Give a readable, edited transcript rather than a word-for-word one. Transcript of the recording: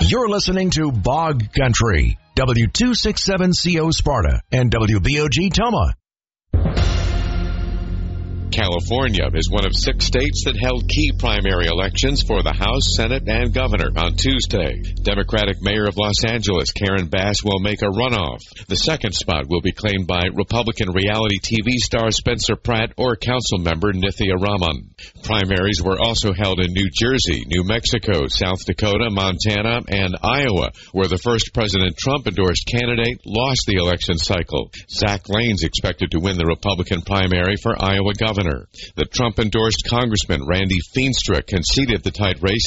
You're listening to Bog Country, W267CO Sparta and WBOG Toma. California is one of 6 states that held key primary elections for the House, Senate, and governor on Tuesday. Democratic Mayor of Los Angeles, Karen Bass, will make a runoff. The second spot will be claimed by Republican reality TV star Spencer Pratt or council member Nithya Raman. Primaries were also held in New Jersey, New Mexico, South Dakota, Montana, and Iowa, where the first President Trump-endorsed candidate lost the election cycle. Zach Lane's expected to win the Republican primary for Iowa governor. The Trump-endorsed Congressman Randy Feenstra conceded the tight race